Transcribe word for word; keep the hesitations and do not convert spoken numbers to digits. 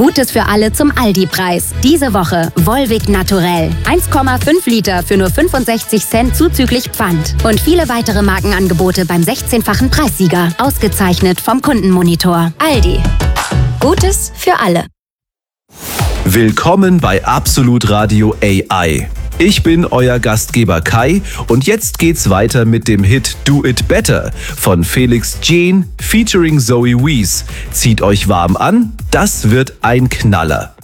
Gutes für alle zum Aldi-Preis. Diese Woche Volvic Naturell. eins Komma fünf Liter für nur fünfundsechzig Cent zuzüglich Pfand. Und viele weitere Markenangebote beim sechzehnfachen Preissieger. Ausgezeichnet vom Kundenmonitor. Aldi. Gutes für alle. Willkommen bei Absolut Radio A I. Ich bin euer Gastgeber Kai und jetzt geht's weiter mit dem Hit Do It Better von Felix Jean featuring Zoe Wees. Zieht euch warm an, das wird ein Knaller.